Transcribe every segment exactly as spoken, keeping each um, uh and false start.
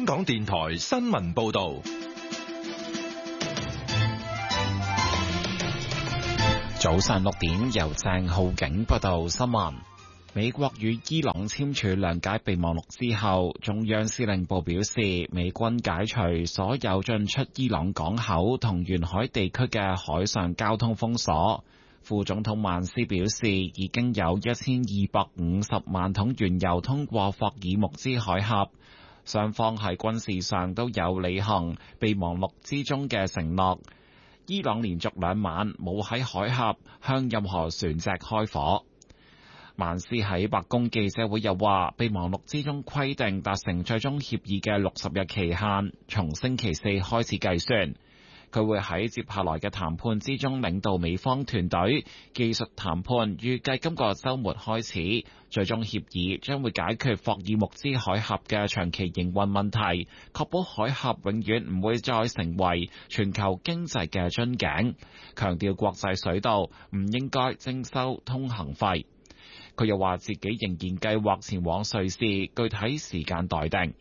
香港電台新聞報道。 早上六點，由鄭浩景報道新聞。美國與伊朗簽署諒解備忘錄之後，中央司令部表示，美軍解除所有進出伊朗港口同沿海地區嘅海上交通封鎖。副總統曼斯表示，已經有一千二百五十萬桶原油通過霍爾木茲海峽。雙方喺軍事上都有履行備忘錄之中嘅承諾。伊朗連續兩晚冇喺海峽向任何船隻開火。曼斯喺白宮記者會又話，備忘錄之中規定達成最終協議嘅六十日期限從星期四開始計算。佢會喺接下來嘅談判之中領導美方團隊，技術談判預計今個週末開始，最終協議將會解決霍爾木茲海峽嘅長期營運問題，確保海峽永遠唔會再成為全球經濟嘅樽頸，強調國際水道唔應該徵收通行費。佢又話自己仍然計劃前往瑞士，具體時間待定。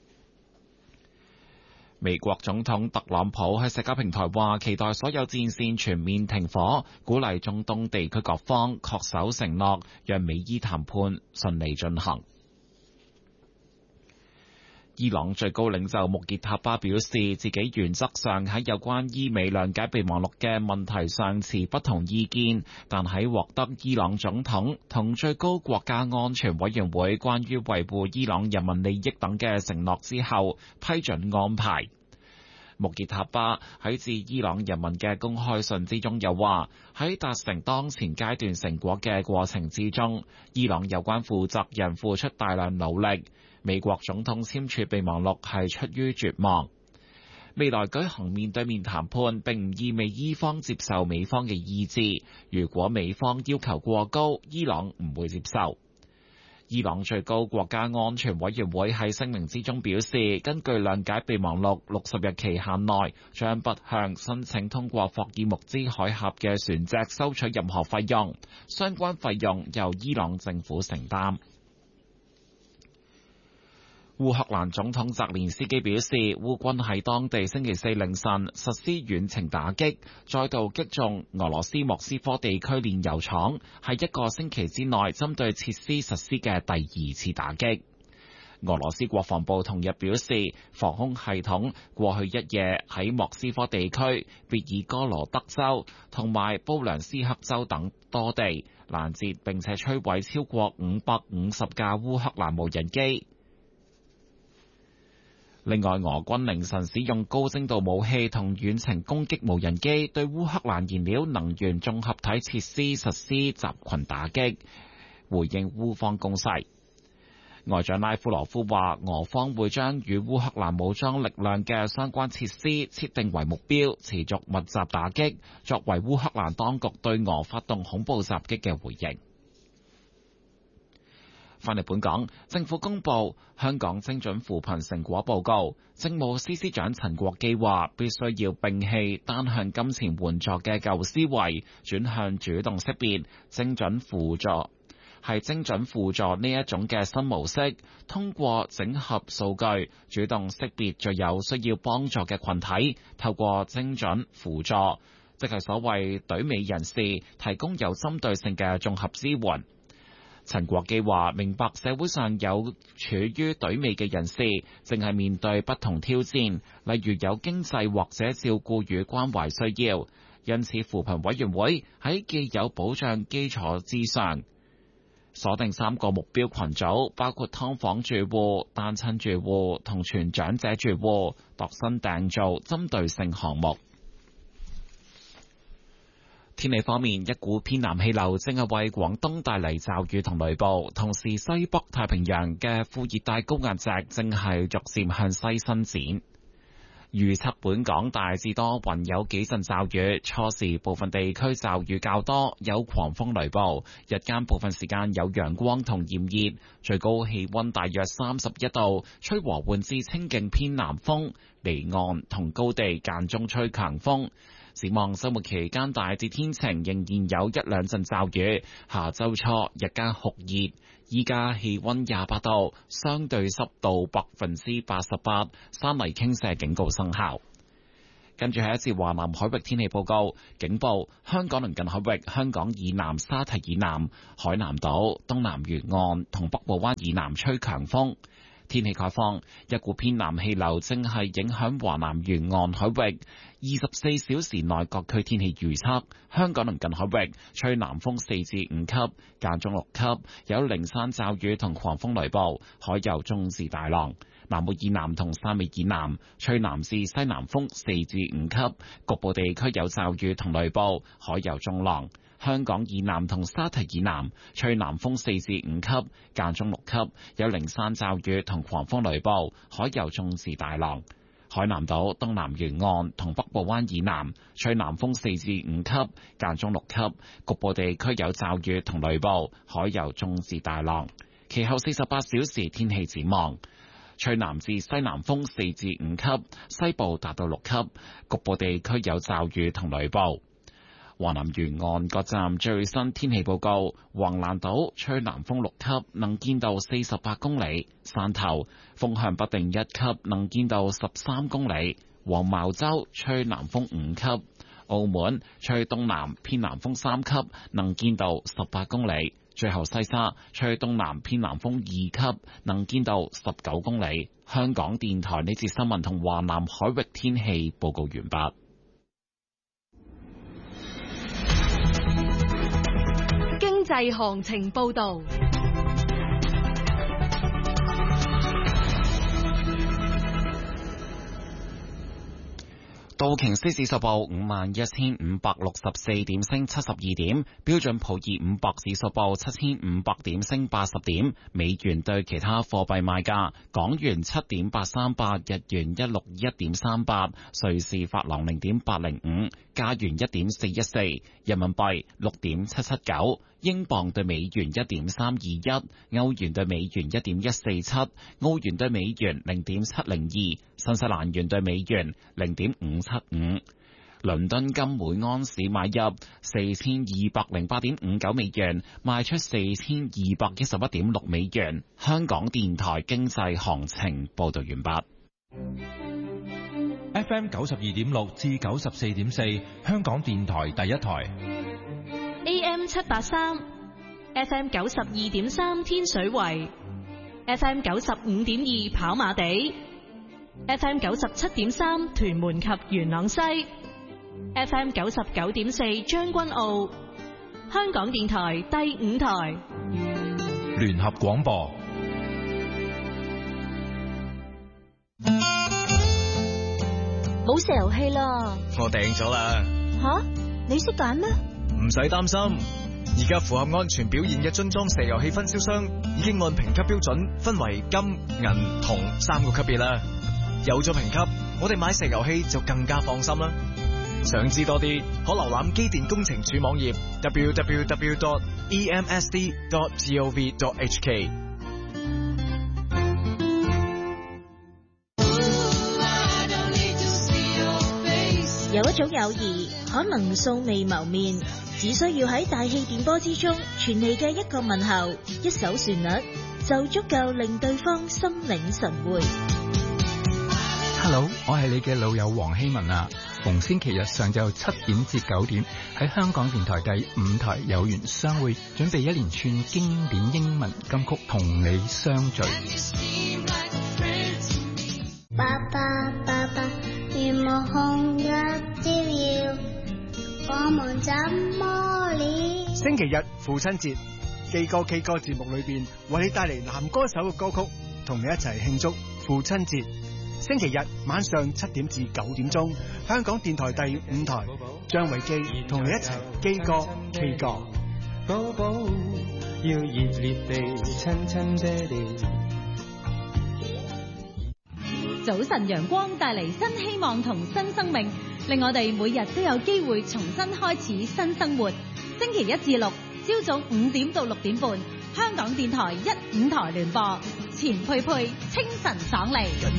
美國總統特朗普喺社交平台話，期待所有戰線全面停火，鼓勵中東地區各方恪守承諾，讓美伊談判順利進行。伊朗最高領袖穆傑塔巴表示，自己原則上喺有關伊美諒解備忘錄嘅問題上持不同意見，但喺獲得伊朗總統同最高國家安全委員會關於維護伊朗人民利益等嘅承諾之後，批准安排。穆傑塔巴喺致伊朗人民嘅公開信之中又話，喺達成當前階段成果嘅過程之中，伊朗有關負責人付出大量努力。美國總統簽署備忘錄係出於絕望。未來舉行面對面談判並唔意味伊方接受美方嘅意志。如果美方要求過高，伊朗唔會接受。伊朗最高國家安全委員會喺聲明之中表示，根據諒解備忘錄六十日期限內，將不向申請通過霍爾木茲海峽嘅船隻收取任何費用，相關費用由伊朗政府承擔。烏克蘭總統澤連斯基表示，烏軍喺當地星期四凌晨實施遠程打擊，再度擊中俄羅斯莫斯科地區煉油廠，係一個星期之內針對設施實施嘅第二次打擊。俄羅斯國防部同日表示，防空系統過去一夜喺莫斯科地區、別爾哥羅德州同埋布良斯克州等多地攔截並且摧毀超過五百五十架烏克蘭無人機。另外，俄軍凌晨使用高精度武器同遠程攻擊無人機，對烏克蘭燃料能源綜合體設施實施集群打擊，回應烏方攻勢。外長拉夫羅夫話，俄方會將與烏克蘭武裝力量嘅相關設施設定為目標，持續密集打擊，作為烏克蘭當局對俄發動恐怖襲擊嘅回應。翻嚟本港，政府公布香港精準扶貧成果報告，政務司司長陳國基話，必須要摒棄單向金錢援助嘅舊思維，轉向主動識別、精準輔助，係精準輔助呢一種嘅新模式，通過整合數據，主動識別最有需要幫助嘅群體，透過精準輔助，即係所謂隊尾人士，提供有針對性嘅綜合支援。陳國基話：明白社會上有處於隊尾嘅人士，正係面對不同挑戰，例如有經濟或者照顧與關懷需要。因此，扶貧委員會喺既有保障基礎之上，鎖定三個目標群組，包括劏房住戶、單親住戶同全長者住戶，度身訂造針對性項目。天氣方面，一股偏南氣流正係為廣東帶嚟驟雨同雷暴，同時西北太平洋嘅副熱帶高壓脊正係逐漸向西伸展。預測本港大致多雲，有幾陣驟雨，初時部分地區驟雨較多，有狂風雷暴，日間部分時間有陽光同炎熱，最高氣溫大約三十一度，吹和緩至清勁偏南風，離岸同高地間中吹強風。 展望週末期間大致天晴，仍然有一兩陣驟雨。下週初日間酷熱，依家氣溫廿八度，相對濕度百分之八十八，山泥傾瀉警告生效。跟住係一次華南海域天氣報告，警報：香港鄰近海域、香港以南沙堤以南、海南島、東南沿岸同北部灣以南吹強風。天氣概況：一股偏南氣流正係影響華南沿岸海域。二十四小時內各區天氣預測：香港鄰近海域吹南風四至五級，間中六級，有零散驟雨同狂風雷暴，海有中至大浪。南澳以南同汕尾以南吹南至西南風四至五級，局部地區有驟雨同雷暴，海有中浪。香港以南同沙堤以南吹南風四至五級，間中六級，有零散驟雨同狂風雷暴，海有中至大浪。海南島東南沿岸同北部灣以南吹南風四至五級，間中六級，局部地區有驟雨同雷暴，海有中至大浪。其後四十八小時天氣展望：吹南至西南風四至五級，西部達到六級，局部地區有驟雨同雷暴。華南沿岸各站最新天氣報告：橫瀾島吹南風六級，能見度四十八公里；汕頭風向不定一級，能見度十三公里；黃茅洲吹南風五級；澳門吹東南偏南風三級，能見度十八公里；最後西沙吹東南偏南風二級，能見度十九公里。香港電台呢節新聞同華南海域天氣報告完畢。 經濟行情報道。 道瓊斯指數報五萬一千五百六十四點，升七十二點；標準普爾五百指數報七千五百點，升八十點。美元對其他貨幣賣價：港元七點八三八，日元一六一點三八，瑞士法郎零點八零五，加元一點四一四，人民幣六點七七九。英鎊對美元一點三二一，歐元對美元一點一四七，澳元對美元零點七零二，新西蘭元對美元零點五七五。倫敦金每安士買入四千二百零八點五九美元，賣出四千二百一十一點六美元。香港電台經濟行情報道完畢。 F M 九十二點六至九十四點四，香港電台第一台。 A M 七八三 ，F M 九十二點三天水圍 ，F M 九十五點二跑馬地 ，F M 九十七點三屯門及元朗西 ，F M 九十九點四將軍澳，香港電台第五台聯合廣播。 冇石油氣啦， 我訂咗啦。 吓，你識揀咩？ 唔使擔心，而家符合安全表現嘅樽裝石油氣分銷商已經按評級標準分為金、銀、銅三個級別啦。有咗評級，我哋買石油氣就更加放心啦。想知多啲，可瀏覽機電工程署網頁 double-u double-u double-u dot e m s d dot gov dot h k。 有一種友誼可能素未謀面，只需要喺大氣電波之中傳嚟嘅一個問候、一首旋律，就足夠令對方心領神會。 Hello， 我係你嘅老友黃希文啊！逢星期日上晝七點至九點，喺香港電台第五台有緣相會，準備一連串經典英文金曲同你相聚。 爸爸爸爸，願望紅日照耀，我們怎麼了？ 星期日父親節，K 歌 K 歌節目裏邊為你帶嚟男歌手嘅歌曲，同你一齊慶祝父親節。星期日晚上七點至九點鐘，香港電台第五台張偉基同你一齊 K 歌 K 歌。 寶寶要熱烈地親親爹哋。 早晨陽光帶嚟新希望同新生命，令我哋每日都有機會重新開始新生活。星期一至六朝早五點到六點半，香港電台一五台聯播，錢佩佩清晨爽利。